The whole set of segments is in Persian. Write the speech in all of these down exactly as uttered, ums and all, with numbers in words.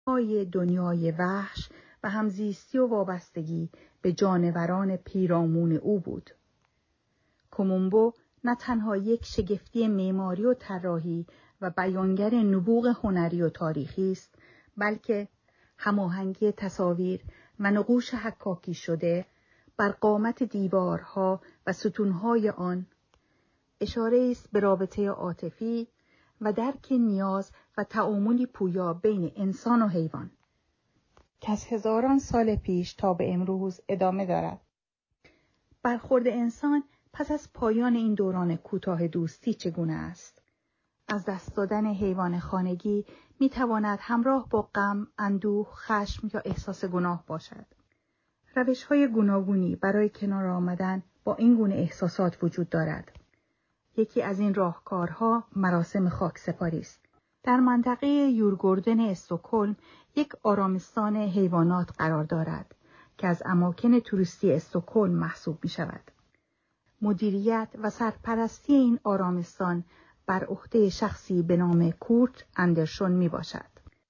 های دنیای وحش و همزیستی و وابستگی به جانوران پیرامون او بود. کومومبو نه تنها یک شگفتی معماری و طراحی و بیانگر نبوغ هنری و تاریخی است، بلکه هماهنگی تصاویر و نقوش حکاکی شده بر قامت دیوارها و ستونهای آن اشاره است به رابطه عاطفی و درک نیاز و تعاملی پویا بین انسان و حیوان که از هزاران سال پیش تا به امروز ادامه دارد. برخورد انسان پس از پایان این دوران کوتاه دوستی چگونه است؟ از دست دادن حیوان خانگی می تواند همراه با غم، اندوه، خشم یا احساس گناه باشد. روش‌های گوناگونی برای کنار آمدن با این گونه احساسات وجود دارد. یکی از این راهکارها مراسم خاکسپاری است. در منطقه یورگوردن استکهلم یک آرامستان حیوانات قرار دارد که از اماکن توریستی استکهلم محسوب می شود. مدیریت و سرپرستی این آرامستان بر عهده شخصی به نام کورت اندرسون می باشد.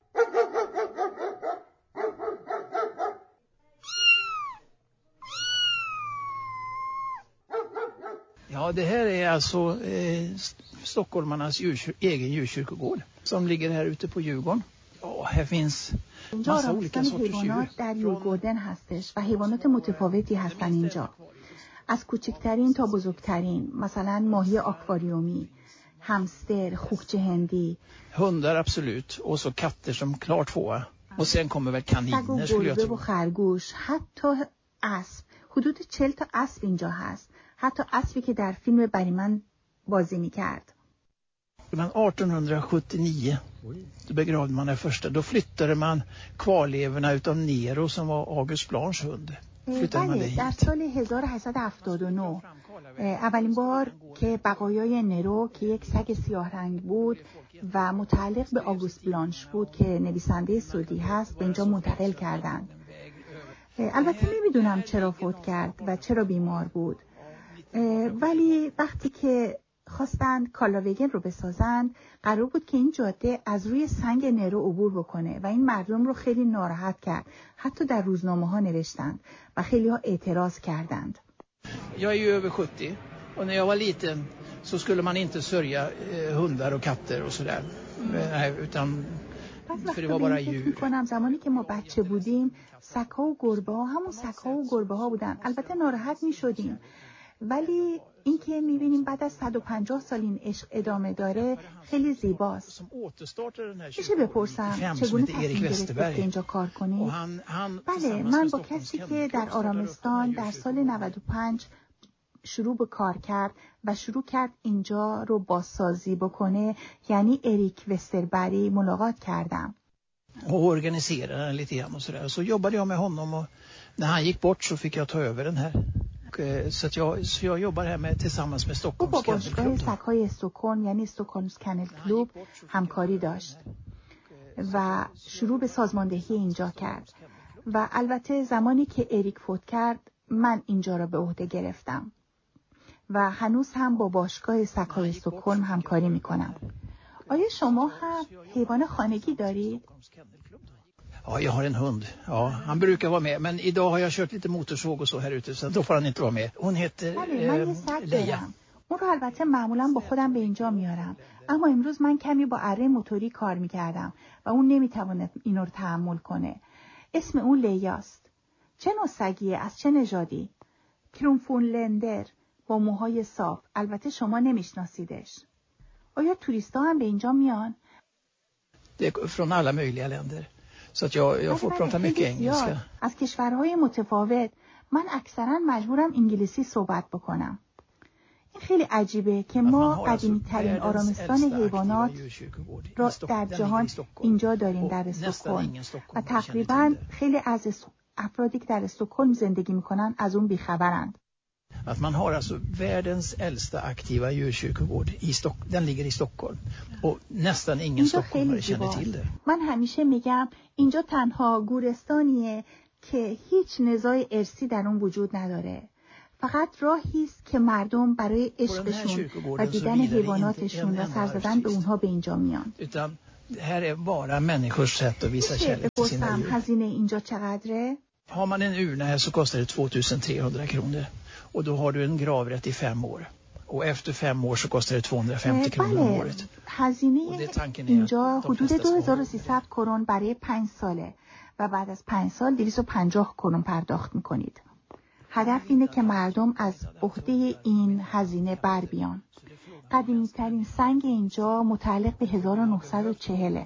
Ja, det här är alltså eh, stockholmarnas djur, egen djurkyrkogård som ligger här ute på Djurgården. Ja, här finns massa olika sorters djur. در یورگوردن هستش و حیوانات متفاوتی هستن اینجا. از کوچکترین تا بزرگترین، مثلا ماهی آکواریومی، hamster, خوکچه هندی. Hundar absolut och så katter som klart få. Och sen kommer väl kaniner skulle jag tro. و خرگوش، حتی اسب. حدود چهل تا اسب اینجا هست. حتی اسبی که در فیلم بریمن بازی می‌کرد. Men arton sjuttionio då begravde man den första. Då flyttade man kvarlevorna utav Nero som var August Blanches hund. Flyttade man det hit. در سال هزار و هشتصد و هفتاد و نه اولین بار که بقایای نرو که یک سگ سیاه رنگ بود و متعلق به آگوست بلانش بود که نویسنده سعودی هست به اینجا منتقل کردند. البته نمیدونم چرا فوت کرد و چرا بیمار بود، ولی وقتی که خواستند کالاوگن رو بسازند قرار بود که این جاده از روی سنگ نرو عبور بکنه و این مردم رو خیلی ناراحت کرد. حتی در روزنامه ها نوشتند و خیلی ها اعتراض کردند. Jag är ju över sjuttio och när jag var liten så skulle man inte sörja hundar och katter och sådär. Nej, utan för det var bara djur. کنم زمانی که ما بچه بودیم سگ‌ها و گربه‌ها همون سگ‌ها و گربه‌ها بودن. البته ناراحت می‌شدیم، ولی این که می‌بینیم بعد از صد و پنجاه سال این عشق ادامه داره خیلی زیباست. میشه بپرسم چگونه تصمیم گرفتید که اینجا کار کنید؟ بله، من با کسی که در آرامستان در سال نود و پنج شروع به کار کرد و شروع کرد اینجا رو بازسازی بکنه، یعنی اریک وستربری، ملاقات کردم. Och organiserade den lite grann och sådär. Så jobbade jag med honom och när han gick bort så fick jag ta över den här. Så att jag så jag jobbar här med tillsammans med Stockholms Kennel Club. سگ‌های استکهلم یعنی استکهلمز کennel کلوب همکاری داشت و شروع به سازماندهی اینجا کرد و البته زمانی که اریک فوت کرد من اینجا را به عهده گرفتم و هنوز هم با باشگاه سگ‌های استکهلم همکاری میکنم. آیا شما هم حیوان خانگی دارید؟ Ja, jag har en hund. Ja, han brukar vara med. Men idag har jag kört lite motorsåg och så här ute. Så då får han inte vara med. Hon heter eh, Leia. اون رو البته معمولا با خودم به اینجا میارم. اما امروز من کمی با اره موتوری کار میکردم و اون نمیتواند اینو رو تحمل کنه. اسم اون لیاست. چه نوع سگیه؟ از چه نژادی؟ کرونفونلندر با موهای صاف. البته شما نمیشناسیدش. آیا توریستا هم به اینجا میان؟ Det är från alla möjliga länder. Så att jag jag får prata mycket engelska. از کشورهای متفاوت. من اکثرا مجبورم انگلیسی صحبت بکنم. این خیلی عجیبه که ما قدیمی ترین آرامستان حیوانات را در جهان اینجا داریم در استکهلم و تقریبا خیلی از افرادی که در استکهلم زندگی میکنن از اون بیخبرند. Att man har alltså världens äldsta aktiva djurkyrkogård i Stock den ligger i Stockholm och nästan ingen stockholmare känner till det. من همیشه میگم اینجا تنها گورستانیه که هیچ نزاع ارثی در اون وجود نداره. فقط راهی است که مردم برای عشقشون و دیدن حیواناتشون و سر زدن به اونها به اینجا میان. Det här är bara människors sätt att visa kärlek till sina djur. هزینه اینجا چقدره؟ Har man en urna här så kostar det två tusen trehundra kronor. Och då har du en gravrätt i fem år. Och efter fem år så kostar det tvåhundrafemtio kronor om året. هزینه اینجا حدود دو هزار و سیصد کرون برای پنج ساله و بعد از پنج سال دویست و پنجاه کرون پرداخت میکنید. هدف اینه که مردم از عهده این هزینه بر بیان. قدیمی ترین سنگ اینجا متعلق به هزار و نهصد و چهل.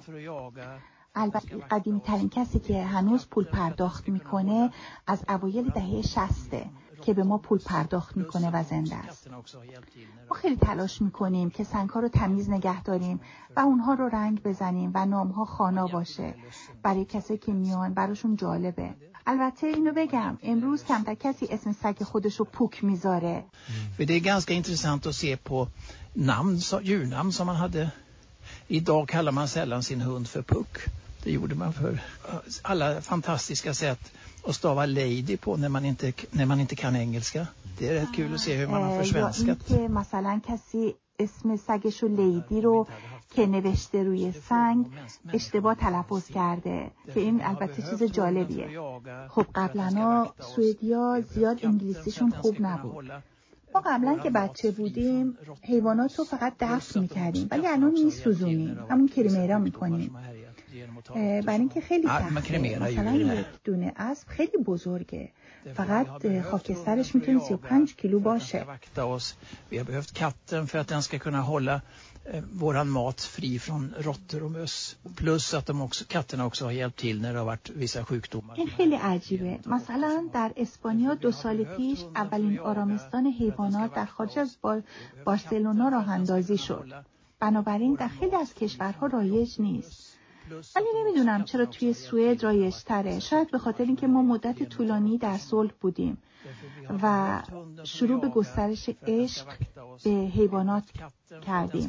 البته قدیمی ترین کسی که هنوز پول پرداخت میکنه از اوایل دهه شصت که به ما پول پرداخت میکنه و زنده است. ما خیلی تلاش میکنیم که سنگ‌ها رو تمیز نگه داریم و اونها رو رنگ بزنیم و نام‌ها خوانا باشه. برای کسی که میان براشون جالبه. البته اینو بگم امروز کمتر کسی اسم سگ خودش رو پوک میذاره. För det är ganska intressant att se på namn, djurnamn som man hade. Idag kallar man sällan sin hund för Puck. Det gjorde man för alla fantastiska sätt att stava lady på när man inte när man inte kan engelska. Det är rätt kul att se hur man har försvenskat. Ja, مثلا کسی اسم سگش رو لیدی رو که نوشته روی سنگ اشتباه تلفظ کرده که این البته چیز جالبیه. خب قبلا سوئدیا زیاد انگلیسیشون خوب نبود. ما قبلا که بچه بودیم حیوانات رو فقط دفن میکردیم ولی الان میسوزونیم، همون کریمیرا میکنیم. برای اینکه خیلی سخته. مثلا یک دونه اسب خیلی بزرگه، فقط خاکسترش میتونه سی و پنج کیلو باشه. Vi har behövt katten för att den ska kunna hålla våran mat fri från råttor och möss. Plus att de också, katterna också har hjälpt till när det har varit vissa sjukdomar. این خیلی عجیبه. مثلا در اسپانیا دو سال پیش اولین آرامستان حیوانات در خارج از بارسلونا راه اندازی شد. بنابراین در خیلی از کشورها رایج نیست. ولی نمیدونم چرا توی سوئد رایج تره. شاید به خاطر اینکه ما مدت طولانی در صلح بودیم و شروع به گسترش عشق به حیوانات کردیم.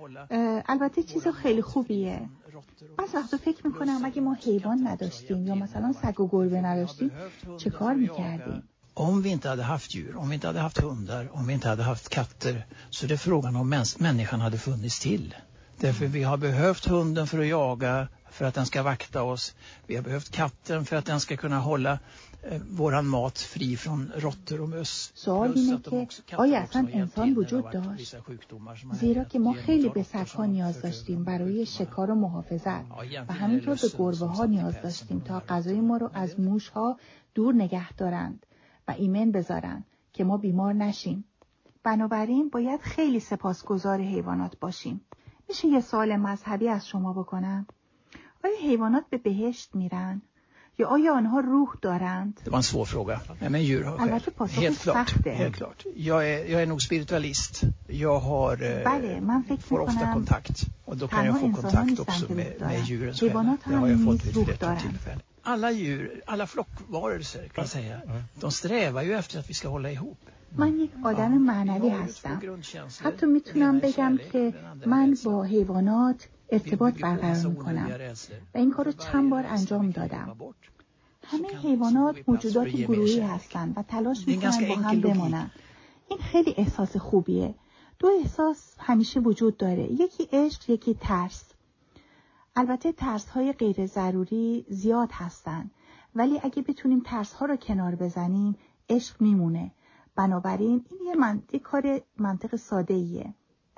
البته چیز خیلی خوبیه. بعض وقتا فکر میکنم اگه ما حیوان نداشتیم یا مثلا سگ و گربه نداشتیم چه کار میکردیم؟ Om vi inte hade haft djur, om vi inte hade haft hundar, om vi inte hade haft katter, så är det frågan om mäns- människan hade funnits till. Därför vi har behövt hunden för att jaga, för att den ska vakta oss. Vi har behövt katten för att den ska kunna hålla eh, våran mat fri från råttor och möss. سوال اینه که آیا اصلا انسان وجود داشت؟ زیرا که ما خیلی به سگ‌ها نیاز داشتیم برای شکار و محافظت و همینطور به گربه ها نیاز داشتیم تا غذای ما رو از موش‌ها دور نگه دارند و ایمن بذارن که ما بیمار نشیم. بنابراین باید خیلی سپاسگزار حیوانات باشیم. میشه یه سوال مذهبی از شما بکنم؟ آیا حیوانات به بهشت میرن؟ یا آیا آنها روح دارند؟ Det var en svår fråga. Ja, men djur har själv. Helt klart. Helt klart. Jag är, jag är nog spiritualist. Jag har بله، من فکر får ofta kontakt. Och då kan jag få kontakt också med, med djurens själ. Det har jag fått vid ett tillfälle. Alla djur, alla flockvarelser kan jag säga, de strävar ju efter att vi ska hålla ihop. من یک آدم معنوی هستم. حتی میتونم بگم که من با حیوانات ارتباط برقرار میکنم و این کارو چند بار انجام دادم. همه حیوانات موجودات گروهی هستن و تلاش میکنن با هم بمونن. این خیلی احساس خوبیه. دو احساس همیشه وجود داره، یکی عشق، یکی ترس. البته ترس‌های غیر ضروری زیاد هستن، ولی اگه بتونیم ترس‌ها رو کنار بزنیم عشق میمونه. بنابراین این یه منطق کار منطق ساده‌ایه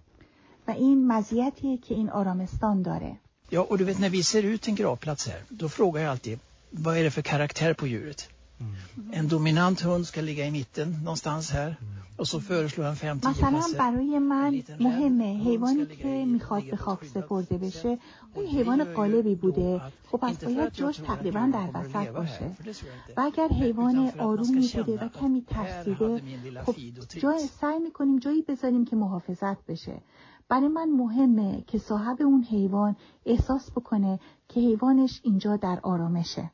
و این مزیتیه که این آرامستان داره. Ja, och du vet när vi ser ut en gravplats här, då frågar jag alltid, vad är det för karaktär på djuret? Mm. En dominant hund ska ligga i mitten någonstans här. Och så föreslår han fem tio مثلا برای من مهمه حیوانی که میخواد به خاک سپرده بشه اون حیوان غالبی بوده، خب پس باید جاش تقریبا در وسط باشه. و اگر حیوان آرومی بوده و کمی ترسیده، خب جای سعی میکنیم جایی بذاریم که محافظت بشه. برای من مهمه که صاحب اون حیوان احساس بکنه که حیوانش اینجا در آرامشه.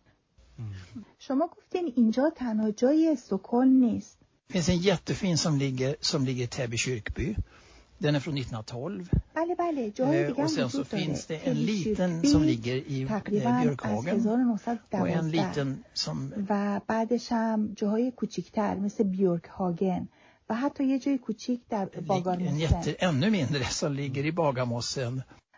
شما گفتین اینجا تنها جای استکهلم نیست. Det finns en jättefin som ligger, som ligger i Täby kyrkby. Den är från nittonhundratolv. بله بله، جای دیگه och sen så finns det en liten som ligger i Björkhagen och en liten som و بعدش هم جاهای کوچیک‌تر مثل بیورکهاگن و حتی یه جای کوچیک در باگارموسن. En jätte, ännu mindre som ligger i Bagarmossen.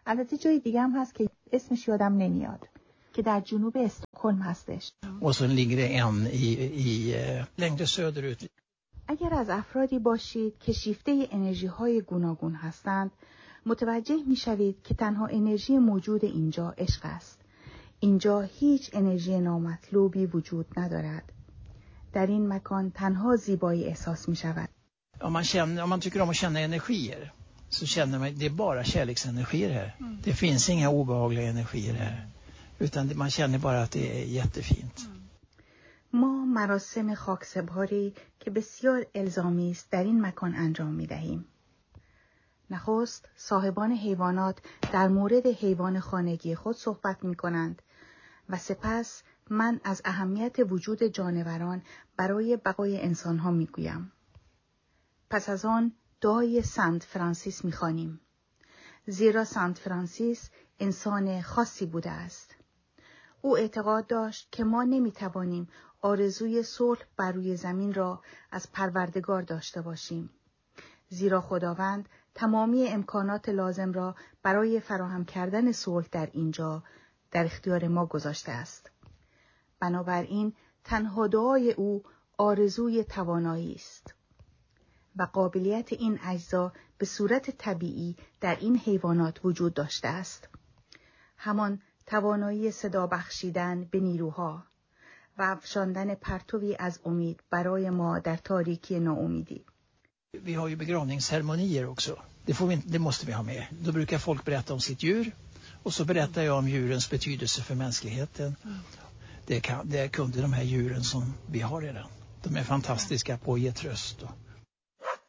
البته جای دیگه هم هست که اسمش یادم نمیاد که در جنوب استکهلم هستش. Och så ligger det en i, i längre söderut. اگر از افرادی باشید که شیفته انرژی های گوناگون هستند، متوجه می شوید که تنها انرژی موجود اینجا عشق است. اینجا هیچ انرژی نامطلوبی وجود ندارد. در این مکان تنها زیبایی احساس می شود. Om man, känner, om man tycker om att känna energier så känner man det är bara kärleksenergier här. Mm. Det finns inga obehagliga energier här. Utan man känner bara att det är jättefint. ما مراسم خاکسپاری که بسیار الزامی است در این مکان انجام می دهیم. نخست صاحبان حیوانات در مورد حیوان خانگی خود صحبت می کنند و سپس من از اهمیت وجود جانوران برای بقای انسان ها می گویم. پس از آن دعای سنت فرانسیس می خوانیم. زیرا سنت فرانسیس انسان خاصی بوده است. او اعتقاد داشت که ما نمی توانیم آرزوی صلح بر روی زمین را از پروردگار داشته باشیم. زیرا خداوند تمامی امکانات لازم را برای فراهم کردن صلح در اینجا در اختیار ما گذاشته است. بنابراین تنها دعای او آرزوی توانایی است. و قابلیت این اجزا به صورت طبیعی در این حیوانات وجود داشته است. همان توانایی صدا بخشیدن به نیروها و افشاندن پرتوی از امید برای ما در تاریکی ناامیدی. Vi har ju begravningsceremonier också. Det, får vi, det måste vi ha med. Då brukar folk berätta om sitt djur. Och så berättar jag om djurens betydelse för mänskligheten. Mm. Det, kan, det kunde de här djuren som vi har redan. De är fantastiska på att ge tröst och